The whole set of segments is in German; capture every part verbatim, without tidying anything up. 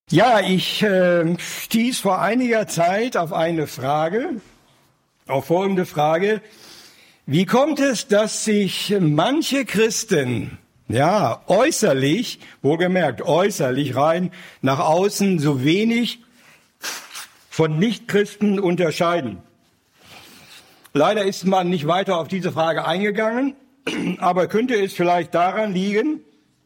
Ja, ich äh, stieß vor einiger Zeit auf eine Frage, auf folgende Frage. Wie kommt es, dass sich manche Christen, ja, äußerlich, wohlgemerkt äußerlich rein nach außen, so wenig von Nichtchristen unterscheiden? Leider ist man nicht weiter auf diese Frage eingegangen, aber könnte es vielleicht daran liegen,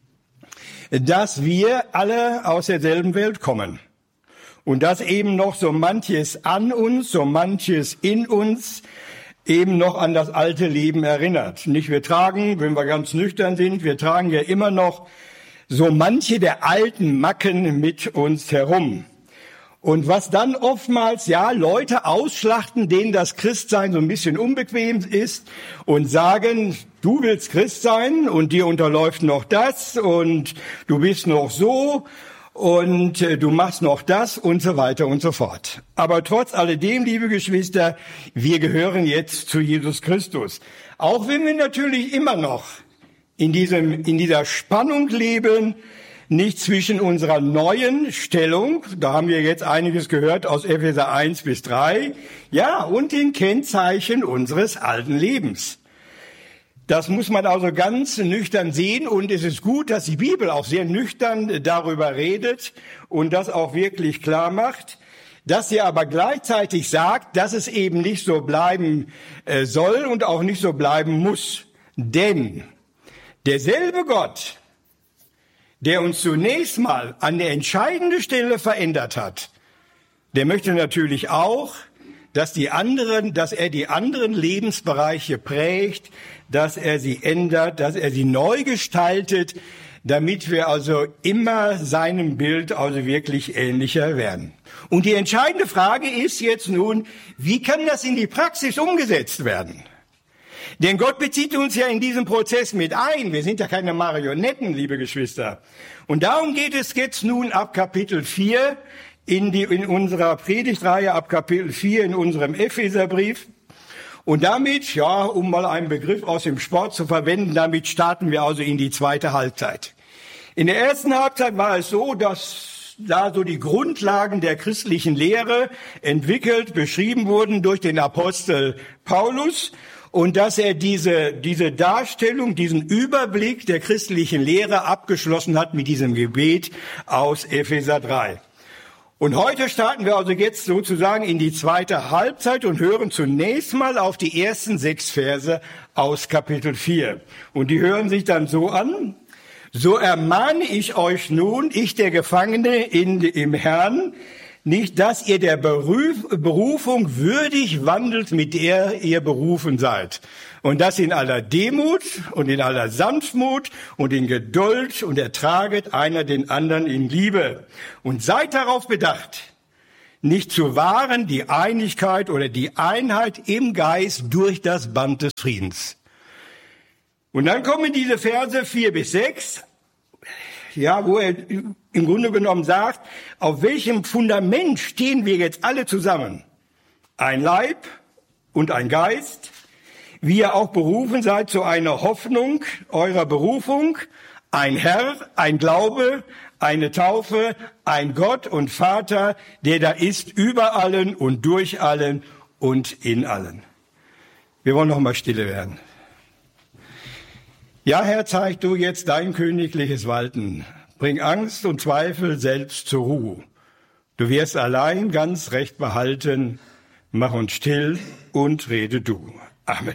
dass wir alle aus derselben Welt kommen und dass eben noch so manches an uns, so manches in uns eben noch an das alte Leben erinnert. Nicht wir tragen, wenn wir ganz nüchtern sind, wir tragen ja immer noch so manche der alten Macken mit uns herum. Und was dann oftmals, ja, Leute ausschlachten, denen das Christsein so ein bisschen unbequem ist und sagen, du willst Christ sein und dir unterläuft noch das und du bist noch so und äh, du machst noch das und so weiter und so fort. Aber trotz alledem, liebe Geschwister, wir gehören jetzt zu Jesus Christus. Auch wenn wir natürlich immer noch in diesem, in dieser Spannung leben, nicht zwischen unserer neuen Stellung, da haben wir jetzt einiges gehört aus Epheser eins bis drei, ja, und den Kennzeichen unseres alten Lebens. Das muss man also ganz nüchtern sehen und es ist gut, dass die Bibel auch sehr nüchtern darüber redet und das auch wirklich klar macht, dass sie aber gleichzeitig sagt, dass es eben nicht so bleiben soll und auch nicht so bleiben muss. Denn derselbe Gott, der uns zunächst mal an der entscheidenden Stelle verändert hat, der möchte natürlich auch, dass die anderen, dass er die anderen Lebensbereiche prägt, dass er sie ändert, dass er sie neu gestaltet, damit wir also immer seinem Bild also wirklich ähnlicher werden. Und die entscheidende Frage ist jetzt nun, wie kann das in die Praxis umgesetzt werden? Denn Gott bezieht uns ja in diesen Prozess mit ein. Wir sind ja keine Marionetten, liebe Geschwister. Und darum geht es jetzt nun ab Kapitel vier in, die, in unserer Predigtreihe, ab Kapitel vier in unserem Epheserbrief. Und damit, ja, um mal einen Begriff aus dem Sport zu verwenden, damit starten wir also in die zweite Halbzeit. In der ersten Halbzeit war es so, dass da so die Grundlagen der christlichen Lehre entwickelt, beschrieben wurden durch den Apostel Paulus. Und dass er diese, diese Darstellung, diesen Überblick der christlichen Lehre abgeschlossen hat mit diesem Gebet aus Epheser drei. Und heute starten wir also jetzt sozusagen in die zweite Halbzeit und hören zunächst mal auf die ersten sechs Verse aus Kapitel vier. Und die hören sich dann so an: So ermahne ich euch nun, ich der Gefangene in, im Herrn, nicht, dass ihr der Beruf, Berufung würdig wandelt, mit der ihr berufen seid. Und das in aller Demut und in aller Sanftmut und in Geduld und ertraget einer den anderen in Liebe. Und seid darauf bedacht, nicht zu wahren die Einigkeit oder die Einheit im Geist durch das Band des Friedens. Und dann kommen diese Verse vier bis sechs. Ja, wo er im Grunde genommen sagt, auf welchem Fundament stehen wir jetzt alle zusammen? Ein Leib und ein Geist, wie ihr auch berufen seid zu einer Hoffnung eurer Berufung, ein Herr, ein Glaube, eine Taufe, ein Gott und Vater, der da ist über allen und durch allen und in allen. Wir wollen noch mal stille werden. Ja, Herr, zeig du jetzt dein königliches Walten. Bring Angst und Zweifel selbst zur Ruhe. Du wirst allein ganz recht behalten. Mach uns still und rede du. Amen.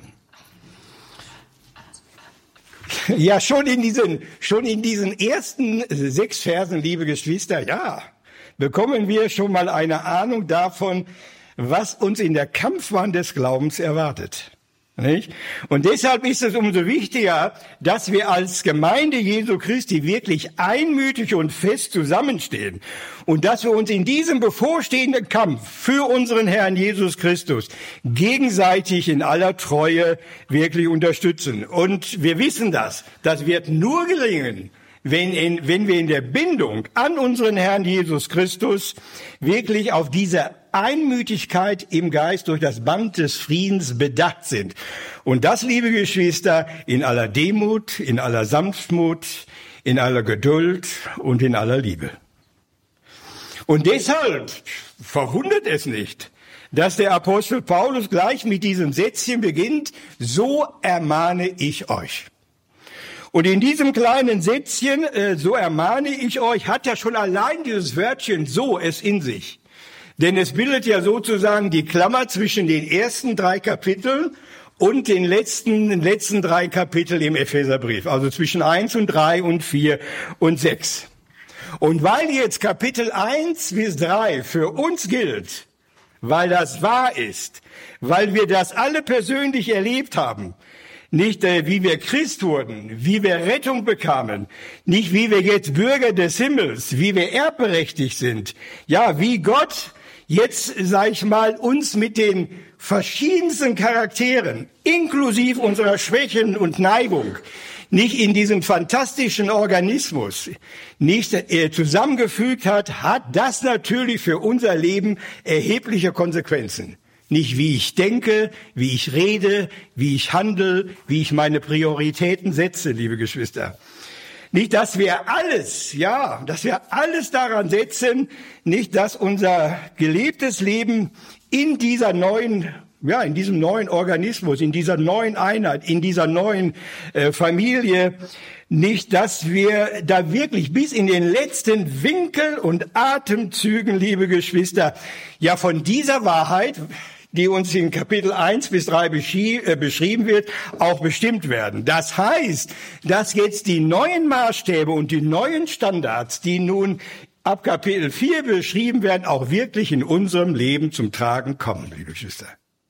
Ja, schon in diesen, schon in diesen ersten sechs Versen, liebe Geschwister, ja, bekommen wir schon mal eine Ahnung davon, was uns in der Kampfbahn des Glaubens erwartet. Nicht? Und deshalb ist es umso wichtiger, dass wir als Gemeinde Jesu Christi wirklich einmütig und fest zusammenstehen und dass wir uns in diesem bevorstehenden Kampf für unseren Herrn Jesus Christus gegenseitig in aller Treue wirklich unterstützen. Und wir wissen das, das wird nur gelingen, wenn, in, wenn wir in der Bindung an unseren Herrn Jesus Christus wirklich auf diese Einmütigkeit im Geist durch das Band des Friedens bedacht sind. Und das, liebe Geschwister, in aller Demut, in aller Sanftmut, in aller Geduld und in aller Liebe. Und deshalb verwundert es nicht, dass der Apostel Paulus gleich mit diesem Sätzchen beginnt, so ermahne ich euch. Und in diesem kleinen Sätzchen, äh, so ermahne ich euch, hat ja schon allein dieses Wörtchen so es in sich. Denn es bildet ja sozusagen die Klammer zwischen den ersten drei Kapiteln und den letzten, den letzten drei Kapiteln im Epheserbrief. Also zwischen eins und drei und vier und sechs. Und weil jetzt Kapitel eins bis drei für uns gilt, weil das wahr ist, weil wir das alle persönlich erlebt haben, nicht äh, wie wir Christ wurden, wie wir Rettung bekamen, nicht wie wir jetzt Bürger des Himmels, wie wir erbberechtigt sind, ja, wie Gott jetzt, sag ich mal, uns mit den verschiedensten Charakteren, inklusive unserer Schwächen und Neigung, nicht in diesem fantastischen Organismus nicht äh, zusammengefügt hat, hat das natürlich für unser Leben erhebliche Konsequenzen. Nicht wie ich denke, wie ich rede, wie ich handle, wie ich meine Prioritäten setze, liebe Geschwister. Nicht, dass wir alles, ja, dass wir alles daran setzen, nicht, dass unser gelebtes Leben in dieser neuen, ja, in diesem neuen Organismus, in dieser neuen Einheit, in dieser neuen äh, Familie, nicht, dass wir da wirklich bis in den letzten Winkel und Atemzügen, liebe Geschwister, ja, von dieser Wahrheit, die uns in Kapitel eins bis drei beschrieben wird, auch bestimmt werden. Das heißt, dass jetzt die neuen Maßstäbe und die neuen Standards, die nun ab Kapitel vier beschrieben werden, auch wirklich in unserem Leben zum Tragen kommen, liebe Geschwister.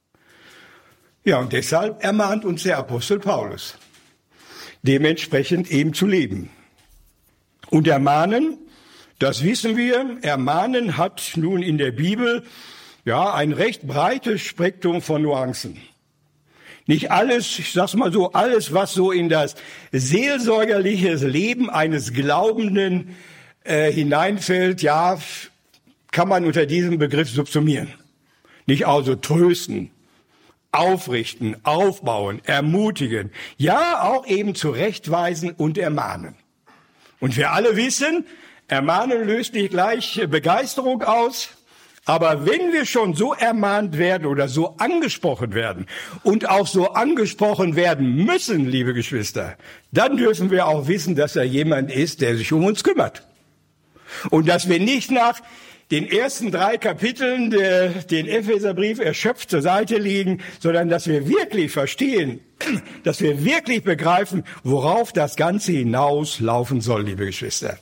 Ja, und deshalb ermahnt uns der Apostel Paulus, dementsprechend eben zu leben. Und ermahnen, das wissen wir, ermahnen hat nun in der Bibel ja, ein recht breites Spektrum von Nuancen. Nicht alles, ich sag's mal so, alles, was so in das seelsorgerliche Leben eines Glaubenden äh, hineinfällt, ja, kann man unter diesem Begriff subsumieren. Nicht also trösten, aufrichten, aufbauen, ermutigen, ja, auch eben zurechtweisen und ermahnen. Und wir alle wissen, ermahnen löst nicht gleich Begeisterung aus. Aber wenn wir schon so ermahnt werden oder so angesprochen werden und auch so angesprochen werden müssen, liebe Geschwister, dann dürfen wir auch wissen, dass da jemand ist, der sich um uns kümmert. Und dass wir nicht nach den ersten drei Kapiteln der, den Epheserbrief erschöpft zur Seite legen, sondern dass wir wirklich verstehen, dass wir wirklich begreifen, worauf das Ganze hinauslaufen soll, liebe Geschwister.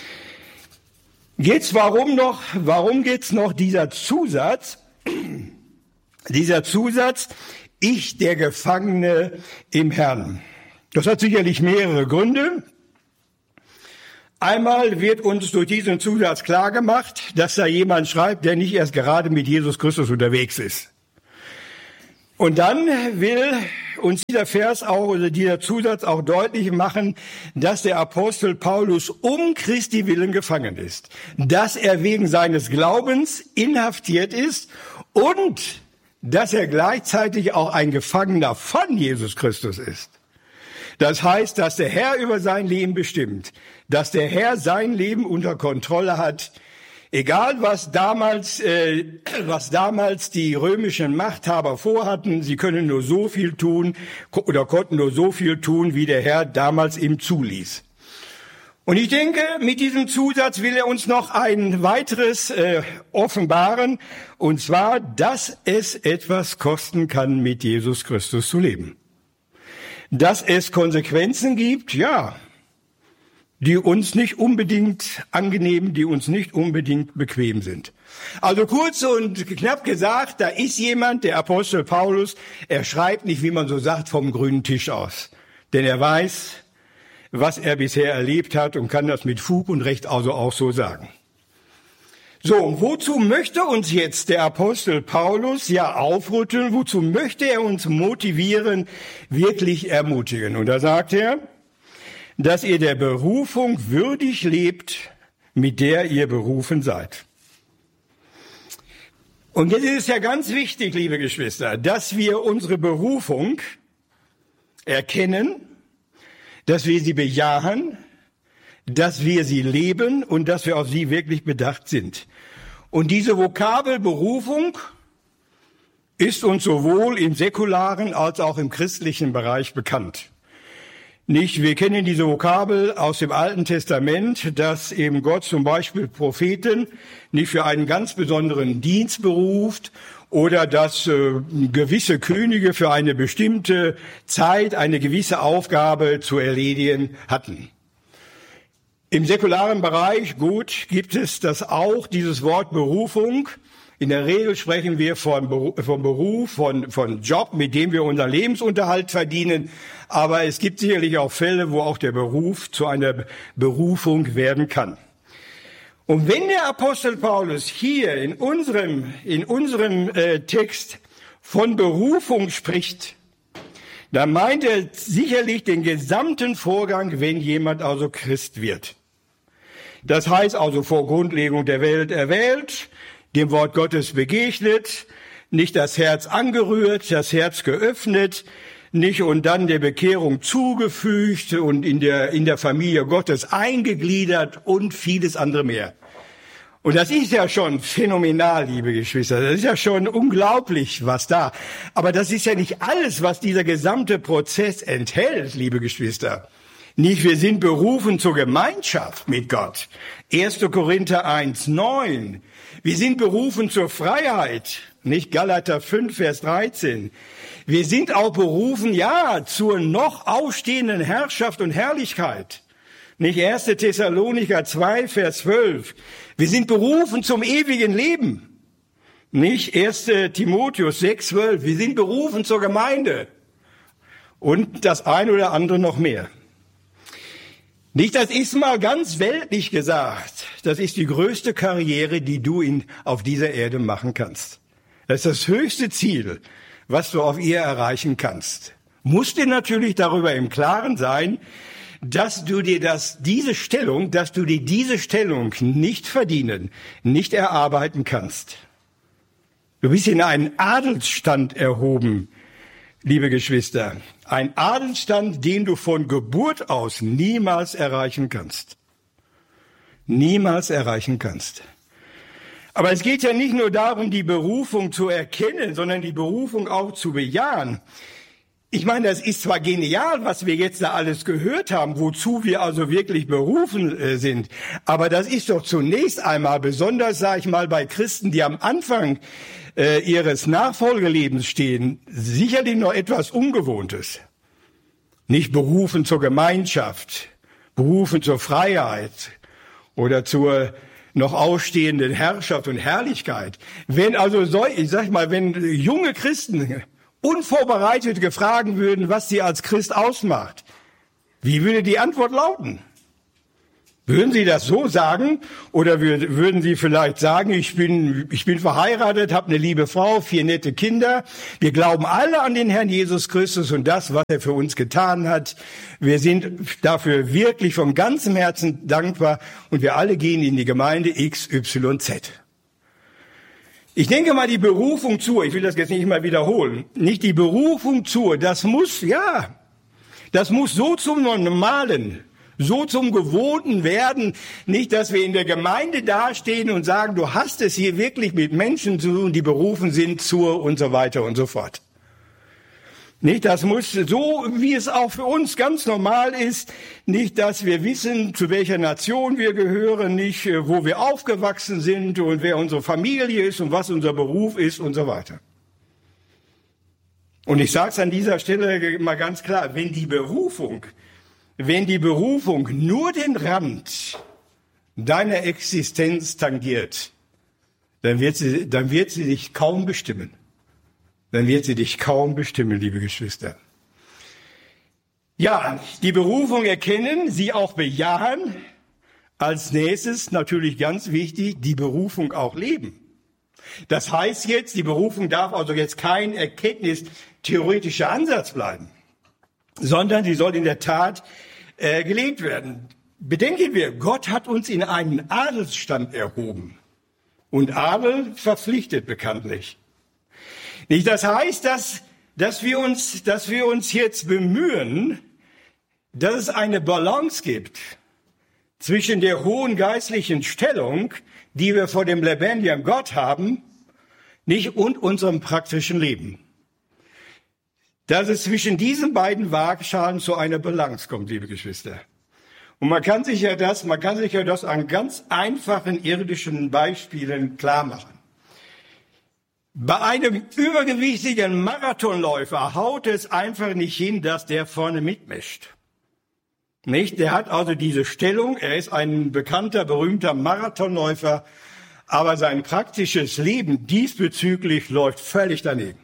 Jetzt warum noch, warum geht's noch dieser Zusatz, dieser Zusatz, ich der Gefangene im Herrn? Das hat sicherlich mehrere Gründe. Einmal wird uns durch diesen Zusatz klar gemacht, dass da jemand schreibt, der nicht erst gerade mit Jesus Christus unterwegs ist. Und dann will uns dieser Vers auch, oder dieser Zusatz auch deutlich machen, dass der Apostel Paulus um Christi willen gefangen ist, dass er wegen seines Glaubens inhaftiert ist und dass er gleichzeitig auch ein Gefangener von Jesus Christus ist. Das heißt, dass der Herr über sein Leben bestimmt, dass der Herr sein Leben unter Kontrolle hat. Egal, was damals, äh, was damals die römischen Machthaber vorhatten, sie können nur so viel tun oder konnten nur so viel tun, wie der Herr damals ihm zuließ. Und ich denke, mit diesem Zusatz will er uns noch ein weiteres äh, offenbaren, und zwar, dass es etwas kosten kann, mit Jesus Christus zu leben. Dass es Konsequenzen gibt, ja, die uns nicht unbedingt angenehm, die uns nicht unbedingt bequem sind. Also kurz und knapp gesagt, da ist jemand, der Apostel Paulus, er schreibt nicht, wie man so sagt, vom grünen Tisch aus. Denn er weiß, was er bisher erlebt hat und kann das mit Fug und Recht also auch so sagen. So, und wozu möchte uns jetzt der Apostel Paulus ja aufrütteln? Wozu möchte er uns motivieren, wirklich ermutigen? Und da sagt er, dass ihr der Berufung würdig lebt, mit der ihr berufen seid. Und jetzt ist es ja ganz wichtig, liebe Geschwister, dass wir unsere Berufung erkennen, dass wir sie bejahen, dass wir sie leben und dass wir auf sie wirklich bedacht sind. Und diese Vokabel Berufung ist uns sowohl im säkularen als auch im christlichen Bereich bekannt. Nicht, wir kennen diese Vokabel aus dem Alten Testament, dass eben Gott zum Beispiel Propheten nicht für einen ganz besonderen Dienst beruft oder dass äh, gewisse Könige für eine bestimmte Zeit eine gewisse Aufgabe zu erledigen hatten. Im säkularen Bereich, gut, gibt es das auch, dieses Wort Berufung. In der Regel sprechen wir von Beruf, von, Beruf, von, von Job, mit dem wir unseren Lebensunterhalt verdienen. Aber es gibt sicherlich auch Fälle, wo auch der Beruf zu einer Berufung werden kann. Und wenn der Apostel Paulus hier in unserem, in unserem äh, Text von Berufung spricht, dann meint er sicherlich den gesamten Vorgang, wenn jemand also Christ wird. Das heißt also vor Grundlegung der Welt erwählt, dem Wort Gottes begegnet, nicht das Herz angerührt, das Herz geöffnet, nicht und dann der Bekehrung zugefügt und in der, in der Familie Gottes eingegliedert und vieles andere mehr. Und das ist ja schon phänomenal, liebe Geschwister. Das ist ja schon unglaublich, was da. Aber das ist ja nicht alles, was dieser gesamte Prozess enthält, liebe Geschwister. Nicht, wir sind berufen zur Gemeinschaft mit Gott. erster Korinther eins neun. Wir sind berufen zur Freiheit. Nicht Galater fünf, Vers dreizehn. Wir sind auch berufen, ja, zur noch ausstehenden Herrschaft und Herrlichkeit. Nicht erster Thessalonicher zwei, Vers zwölf. Wir sind berufen zum ewigen Leben. Nicht erster Timotheus sechs, zwölf. Wir sind berufen zur Gemeinde. Und das ein oder andere noch mehr. Nicht, das ist mal ganz weltlich gesagt. Das ist die größte Karriere, die du in, auf dieser Erde machen kannst. Das ist das höchste Ziel, was du auf ihr erreichen kannst. Musst dir natürlich darüber im Klaren sein, dass du dir das, diese Stellung, dass du dir diese Stellung nicht verdienen, nicht erarbeiten kannst. Du bist in einen Adelsstand erhoben, liebe Geschwister. Ein Adelsstand, den du von Geburt aus niemals erreichen kannst. Niemals erreichen kannst. Aber es geht ja nicht nur darum, die Berufung zu erkennen, sondern die Berufung auch zu bejahen. Ich meine, das ist zwar genial, was wir jetzt da alles gehört haben, wozu wir also wirklich berufen äh, sind, aber das ist doch zunächst einmal besonders, sage ich mal, bei Christen, die am Anfang äh, ihres Nachfolgelebens stehen, sicherlich noch etwas Ungewohntes. Nicht berufen zur Gemeinschaft, berufen zur Freiheit oder zur noch ausstehenden Herrschaft und Herrlichkeit. Wenn also, so, ich sag mal, wenn junge Christen unvorbereitet gefragt würden, was sie als Christ ausmacht, wie würde die Antwort lauten? Würden sie das so sagen oder würden sie vielleicht sagen, ich bin, ich bin verheiratet, habe eine liebe Frau, vier nette Kinder, wir glauben alle an den Herrn Jesus Christus und das, was er für uns getan hat. Wir sind dafür wirklich von ganzem Herzen dankbar und wir alle gehen in die Gemeinde X Y Z. Ich denke mal, die Berufung zur, ich will das jetzt nicht mal wiederholen, nicht die Berufung zur, das muss, ja, das muss so zum Normalen, so zum Gewohnten werden, nicht, dass wir in der Gemeinde dastehen und sagen, du hast es hier wirklich mit Menschen zu tun, die berufen sind zur und so weiter und so fort. Nicht, das muss so, wie es auch für uns ganz normal ist, nicht, dass wir wissen, zu welcher Nation wir gehören, nicht, wo wir aufgewachsen sind und wer unsere Familie ist und was unser Beruf ist und so weiter. Und ich sage es an dieser Stelle mal ganz klar, wenn die Berufung, wenn die Berufung nur den Rand deiner Existenz tangiert, dann wird sie, dann wird sie dich kaum bestimmen. Dann wird sie dich kaum bestimmen, liebe Geschwister. Ja, die Berufung erkennen, sie auch bejahen. Als nächstes, natürlich ganz wichtig, die Berufung auch leben. Das heißt jetzt, die Berufung darf also jetzt kein erkenntnistheoretischer Ansatz bleiben, sondern sie soll in der Tat äh, gelebt werden. Bedenken wir, Gott hat uns in einen Adelsstand erhoben. Und Adel verpflichtet bekanntlich. Nicht, das heißt, dass, dass wir uns, dass wir uns jetzt bemühen, dass es eine Balance gibt zwischen der hohen geistlichen Stellung, die wir vor dem lebendigen Gott haben, nicht und unserem praktischen Leben. Dass es zwischen diesen beiden Waagschalen zu einer Balance kommt, liebe Geschwister. Und man kann sich ja das, man kann sich ja das an ganz einfachen irdischen Beispielen klar machen. Bei einem übergewichtigen Marathonläufer haut es einfach nicht hin, dass der vorne mitmischt. Nicht? Der hat also diese Stellung, er ist ein bekannter, berühmter Marathonläufer, aber sein praktisches Leben diesbezüglich läuft völlig daneben.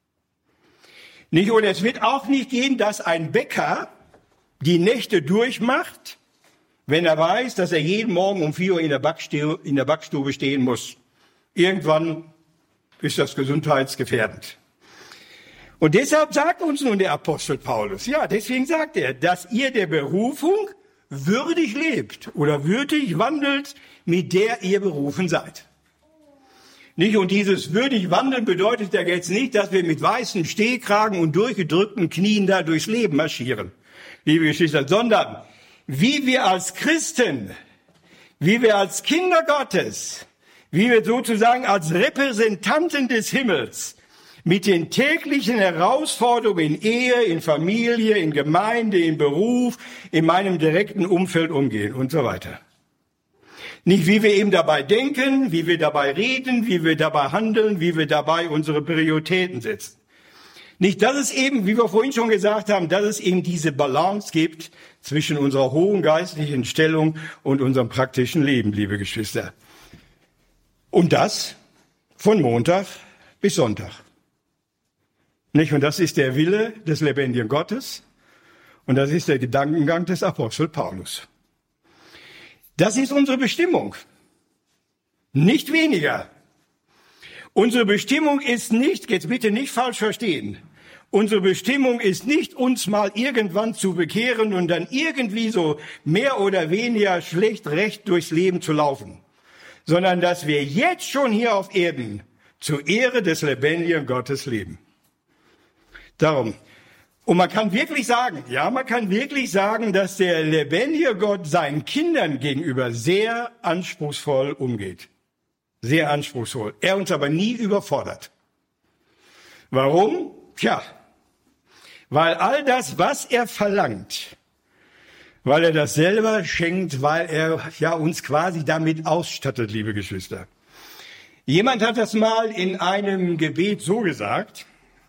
Nicht? Und es wird auch nicht gehen, dass ein Bäcker die Nächte durchmacht, wenn er weiß, dass er jeden Morgen um vier Uhr in der Backstube, in der Backstube stehen muss. Irgendwann ist das gesundheitsgefährdend. Und deshalb sagt uns nun der Apostel Paulus, ja, deswegen sagt er, dass ihr der Berufung würdig lebt oder würdig wandelt, mit der ihr berufen seid. Nicht? Und dieses würdig wandeln bedeutet ja jetzt nicht, dass wir mit weißen Stehkragen und durchgedrückten Knien da durchs Leben marschieren, liebe Geschwister, sondern wie wir als Christen, wie wir als Kinder Gottes, wie wir sozusagen als Repräsentanten des Himmels mit den täglichen Herausforderungen in Ehe, in Familie, in Gemeinde, in Beruf, in meinem direkten Umfeld umgehen und so weiter. Nicht wie wir eben dabei denken, wie wir dabei reden, wie wir dabei handeln, wie wir dabei unsere Prioritäten setzen. Nicht, dass es eben, wie wir vorhin schon gesagt haben, dass es eben diese Balance gibt zwischen unserer hohen geistlichen Stellung und unserem praktischen Leben, liebe Geschwister. Und das von Montag bis Sonntag. Nicht? Und das ist der Wille des lebendigen Gottes. Und das ist der Gedankengang des Apostel Paulus. Das ist unsere Bestimmung. Nicht weniger. Unsere Bestimmung ist nicht, jetzt bitte nicht falsch verstehen, unsere Bestimmung ist nicht, uns mal irgendwann zu bekehren und dann irgendwie so mehr oder weniger schlecht recht durchs Leben zu laufen, sondern dass wir jetzt schon hier auf Erden zur Ehre des lebendigen Gottes leben. Darum. Und man kann wirklich sagen, ja, man kann wirklich sagen, dass der lebendige Gott seinen Kindern gegenüber sehr anspruchsvoll umgeht. Sehr anspruchsvoll. Er uns aber nie überfordert. Warum? Tja, weil all das, was er verlangt, weil er das selber schenkt, weil er ja uns quasi damit ausstattet, liebe Geschwister. Jemand hat das mal in einem Gebet so gesagt: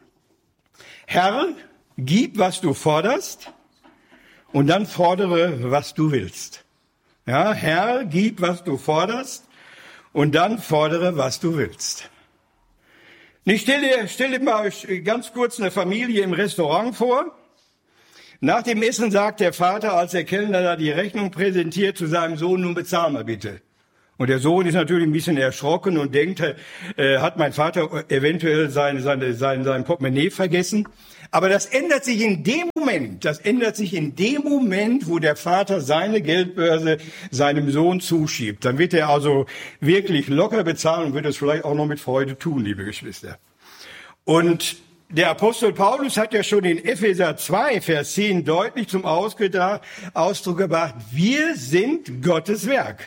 Herr, gib, was du forderst, und dann fordere, was du willst. Ja, Herr, gib, was du forderst, und dann fordere, was du willst. Ich stelle, stelle mal ganz kurz eine Familie im Restaurant vor. Nach dem Essen sagt der Vater, als der Kellner da die Rechnung präsentiert, zu seinem Sohn: Nun bezahl mal bitte. Und der Sohn ist natürlich ein bisschen erschrocken und denkt, äh, hat mein Vater eventuell sein, seine, sein, sein Portemonnaie vergessen. Aber das ändert sich in dem Moment, das ändert sich in dem Moment, wo der Vater seine Geldbörse seinem Sohn zuschiebt. Dann wird er also wirklich locker bezahlen und wird es vielleicht auch noch mit Freude tun, liebe Geschwister. Und der Apostel Paulus hat ja schon in Epheser zwei, Vers zehn deutlich zum Ausdruck gebracht: Wir sind Gottes Werk,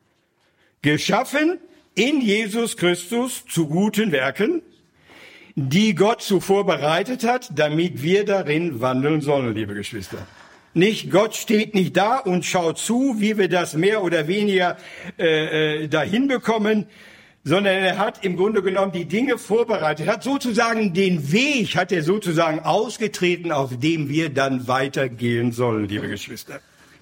geschaffen in Jesus Christus zu guten Werken, die Gott zuvor bereitet hat, damit wir darin wandeln sollen, liebe Geschwister. Nicht, Gott steht nicht da und schaut zu, wie wir das mehr oder weniger äh, äh, dahin bekommen, sondern er hat im Grunde genommen die Dinge vorbereitet, hat sozusagen den Weg, hat er sozusagen ausgetreten, auf dem wir dann weitergehen sollen, liebe Geschwister.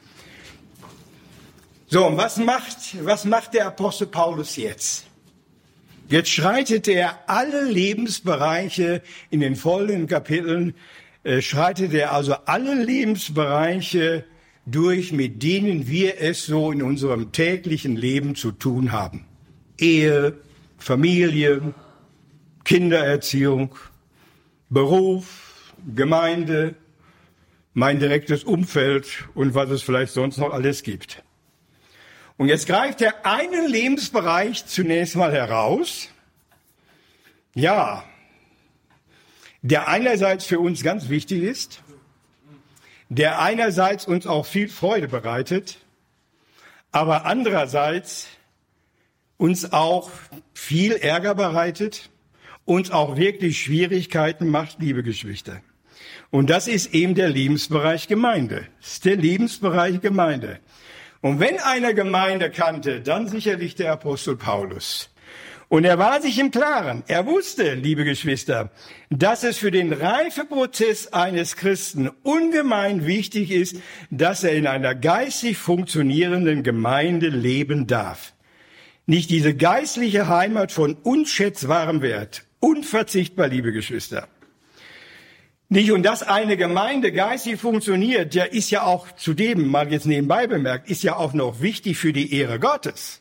So, und was macht, was macht der Apostel Paulus jetzt? Jetzt schreitet er alle Lebensbereiche in den folgenden Kapiteln, äh, schreitet er also alle Lebensbereiche durch, mit denen wir es so in unserem täglichen Leben zu tun haben. Ehe, Familie, Kindererziehung, Beruf, Gemeinde, mein direktes Umfeld und was es vielleicht sonst noch alles gibt. Und jetzt greift er einen Lebensbereich zunächst mal heraus, ja, der einerseits für uns ganz wichtig ist, der einerseits uns auch viel Freude bereitet, aber andererseits uns auch viel Ärger bereitet, uns auch wirklich Schwierigkeiten macht, liebe Geschwister. Und das ist eben der Lebensbereich Gemeinde. Das ist der Lebensbereich Gemeinde. Und wenn einer Gemeinde kannte, dann sicherlich der Apostel Paulus. Und er war sich im Klaren. Er wusste, liebe Geschwister, dass es für den Reifeprozess eines Christen ungemein wichtig ist, dass er in einer geistig funktionierenden Gemeinde leben darf. Nicht diese geistliche Heimat von unschätzbarem Wert. Unverzichtbar, liebe Geschwister. Nicht, und dass eine Gemeinde geistig funktioniert, ja, ist ja auch zudem, mal jetzt nebenbei bemerkt, ist ja auch noch wichtig für die Ehre Gottes.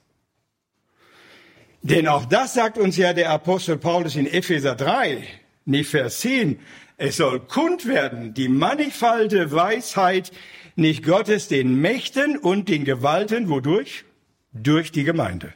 Denn auch das sagt uns ja der Apostel Paulus in Epheser drei, nicht Vers zehn. Es soll kund werden, die mannigfalte Weisheit nicht Gottes den Mächten und den Gewalten, wodurch? Durch die Gemeinde.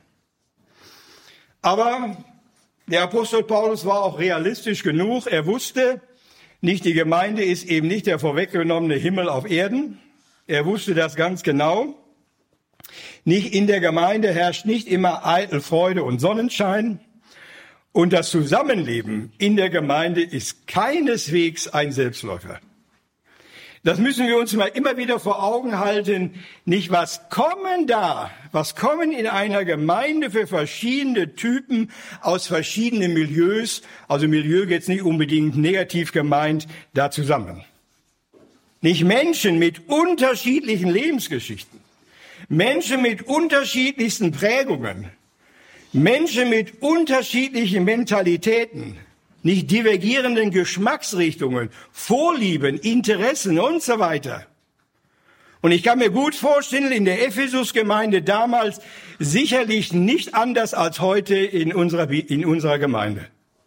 Aber der Apostel Paulus war auch realistisch genug. Er wusste, nicht die Gemeinde ist eben nicht der vorweggenommene Himmel auf Erden. Er wusste das ganz genau. Nicht in der Gemeinde herrscht nicht immer eitel Freude und Sonnenschein. Und das Zusammenleben in der Gemeinde ist keineswegs ein Selbstläufer. Das müssen wir uns mal immer wieder vor Augen halten. Nicht, was kommen da, was kommen in einer Gemeinde für verschiedene Typen aus verschiedenen Milieus, also Milieu jetzt nicht unbedingt negativ gemeint, da zusammen. Nicht Menschen mit unterschiedlichen Lebensgeschichten, Menschen mit unterschiedlichsten Prägungen, Menschen mit unterschiedlichen Mentalitäten, nicht divergierenden Geschmacksrichtungen, Vorlieben, Interessen und so weiter. Und ich kann mir gut vorstellen, in der Ephesus-Gemeinde damals sicherlich nicht anders als heute in unserer, in unserer Gemeinde.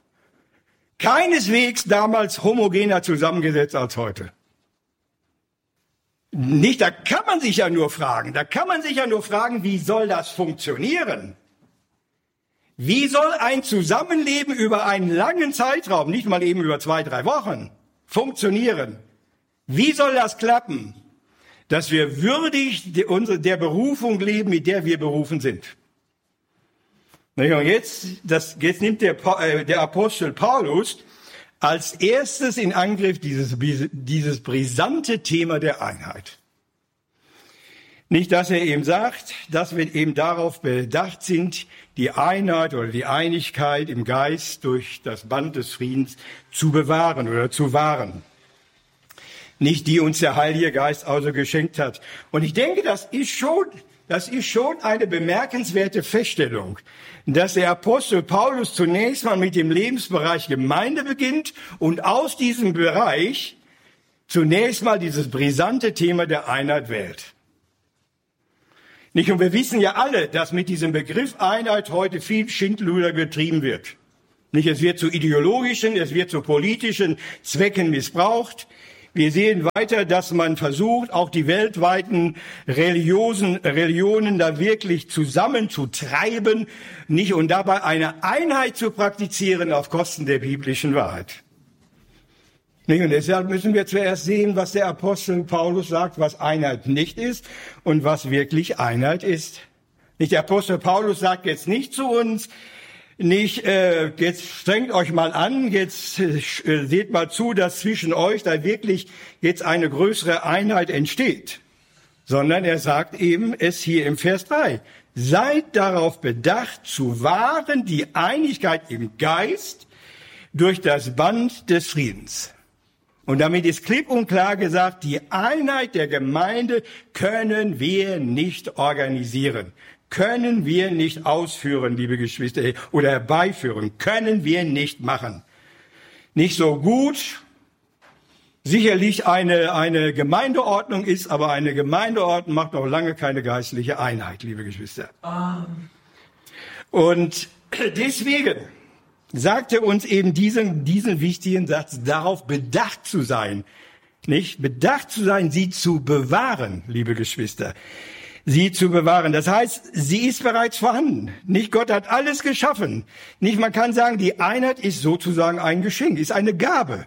Keineswegs damals homogener zusammengesetzt als heute. Nicht, da kann man sich ja nur fragen, da kann man sich ja nur fragen, wie soll das funktionieren? Wie soll ein Zusammenleben über einen langen Zeitraum, nicht mal eben über zwei, drei Wochen, funktionieren? Wie soll das klappen, dass wir würdig der Berufung leben, mit der wir berufen sind? Und jetzt, das, jetzt nimmt der, der Apostel Paulus als erstes in Angriff dieses, dieses brisante Thema der Einheit. Nicht, dass er eben sagt, dass wir eben darauf bedacht sind, die Einheit oder die Einigkeit im Geist durch das Band des Friedens zu bewahren oder zu wahren. Nicht die uns der Heilige Geist also geschenkt hat. Und ich denke, das ist schon, das ist schon eine bemerkenswerte Feststellung, dass der Apostel Paulus zunächst mal mit dem Lebensbereich Gemeinde beginnt und aus diesem Bereich zunächst mal dieses brisante Thema der Einheit wählt. Nicht, und wir wissen ja alle, dass mit diesem Begriff Einheit heute viel Schindluder getrieben wird. Nicht, es wird zu ideologischen, es wird zu politischen Zwecken missbraucht. Wir sehen weiter, dass man versucht, auch die weltweiten religiösen Religionen da wirklich zusammenzutreiben, nicht, und dabei eine Einheit zu praktizieren auf Kosten der biblischen Wahrheit. Nicht, und deshalb müssen wir zuerst sehen, was der Apostel Paulus sagt, was Einheit nicht ist und was wirklich Einheit ist. Nicht, der Apostel Paulus sagt jetzt nicht zu uns, nicht, äh, jetzt strengt euch mal an, jetzt äh, seht mal zu, dass zwischen euch da wirklich jetzt eine größere Einheit entsteht. Sondern er sagt eben es hier im Vers drei. Seid darauf bedacht, zu wahren die Einigkeit im Geist durch das Band des Friedens. Und damit ist klipp und klar gesagt, die Einheit der Gemeinde können wir nicht organisieren. Können wir nicht ausführen, liebe Geschwister, oder herbeiführen, können wir nicht machen. Nicht so gut, sicherlich eine, eine Gemeindeordnung ist, aber eine Gemeindeordnung macht noch lange keine geistliche Einheit, liebe Geschwister. Amen. Und deswegen sagt er uns eben diesen, diesen wichtigen Satz, darauf bedacht zu sein, nicht? Bedacht zu sein, sie zu bewahren, liebe Geschwister. Sie zu bewahren. Das heißt, sie ist bereits vorhanden. Nicht, Gott hat alles geschaffen. Nicht, man kann sagen, die Einheit ist sozusagen ein Geschenk, ist eine Gabe.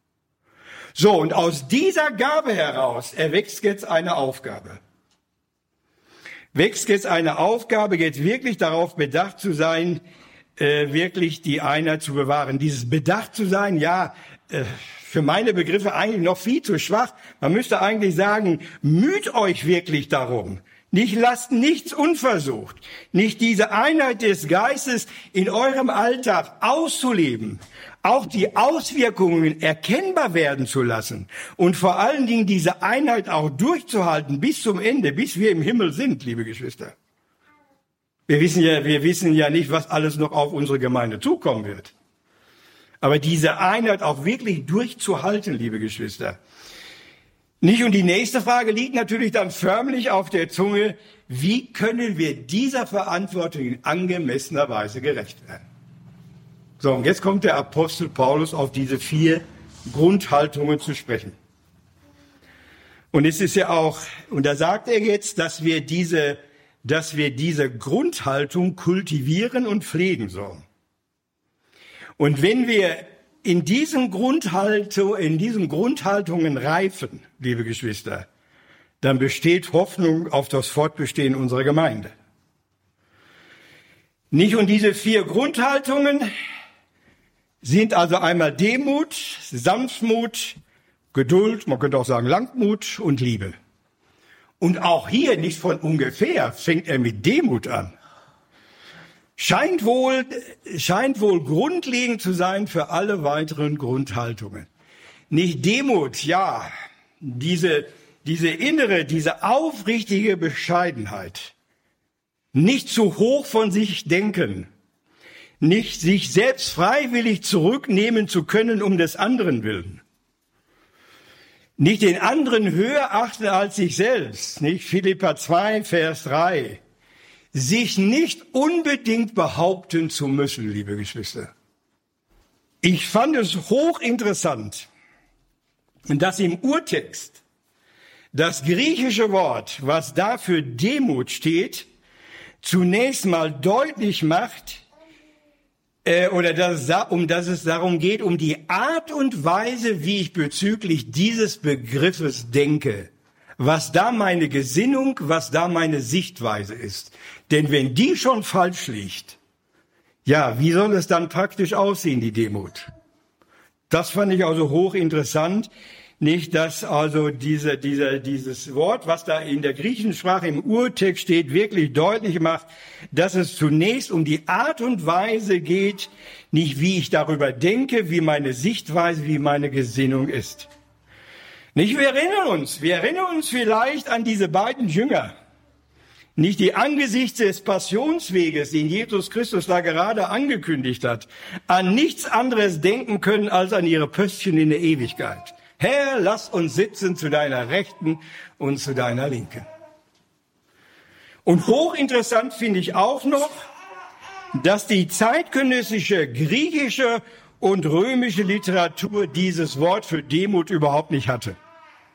So, und aus dieser Gabe heraus erwächst jetzt eine Aufgabe. wächst jetzt eine Aufgabe, jetzt wirklich darauf bedacht zu sein, äh, wirklich die Einheit zu bewahren. Dieses bedacht zu sein, ja, äh, für meine Begriffe eigentlich noch viel zu schwach. Man müsste eigentlich sagen, müht euch wirklich darum. Nicht lasst nichts unversucht. Nicht diese Einheit des Geistes in eurem Alltag auszuleben. Auch die Auswirkungen erkennbar werden zu lassen. Und vor allen Dingen diese Einheit auch durchzuhalten bis zum Ende, bis wir im Himmel sind, liebe Geschwister. Wir wissen ja, wir wissen ja nicht, was alles noch auf unsere Gemeinde zukommen wird. Aber diese Einheit auch wirklich durchzuhalten, liebe Geschwister. Nicht? Und die nächste Frage liegt natürlich dann förmlich auf der Zunge. Wie können wir dieser Verantwortung in angemessener Weise gerecht werden? So, und jetzt kommt der Apostel Paulus auf diese vier Grundhaltungen zu sprechen. Und es ist ja auch, und da sagt er jetzt, dass wir diese, dass wir diese Grundhaltung kultivieren und pflegen sollen. Und wenn wir in diesen Grundhaltung, in diesen Grundhaltungen reifen, liebe Geschwister, dann besteht Hoffnung auf das Fortbestehen unserer Gemeinde. Nicht? Und diese vier Grundhaltungen sind also einmal Demut, Sanftmut, Geduld, man könnte auch sagen Langmut und Liebe. Und auch hier nicht von ungefähr fängt er mit Demut an. Scheint wohl, scheint wohl grundlegend zu sein für alle weiteren Grundhaltungen. Nicht Demut, ja, diese, diese innere, diese aufrichtige Bescheidenheit. Nicht zu hoch von sich denken. Nicht sich selbst freiwillig zurücknehmen zu können um des anderen willen. Nicht den anderen höher achten als sich selbst. Nicht Philipper zwei, Vers drei. Sich nicht unbedingt behaupten zu müssen, liebe Geschwister. Ich fand es hochinteressant, dass im Urtext das griechische Wort, was da für Demut steht, zunächst mal deutlich macht, äh, oder dass, um dass es darum geht, um die Art und Weise, wie ich bezüglich dieses Begriffes denke. Was da meine Gesinnung, was da meine Sichtweise ist. Denn wenn die schon falsch liegt, ja, wie soll es dann praktisch aussehen, die Demut? Das fand ich also hochinteressant. Nicht, dass also diese, diese, dieses Wort, was da in der griechischen Sprache im Urtext steht, wirklich deutlich macht, dass es zunächst um die Art und Weise geht, nicht wie ich darüber denke, wie meine Sichtweise, wie meine Gesinnung ist. Nicht, wir erinnern uns, wir erinnern uns vielleicht an diese beiden Jünger. Nicht, die angesichts des Passionsweges, den Jesus Christus da gerade angekündigt hat, an nichts anderes denken können als an ihre Pöstchen in der Ewigkeit. Herr, lass uns sitzen zu deiner Rechten und zu deiner Linken. Und hochinteressant finde ich auch noch, dass die zeitgenössische griechische und römische Literatur dieses Wort für Demut überhaupt nicht hatte.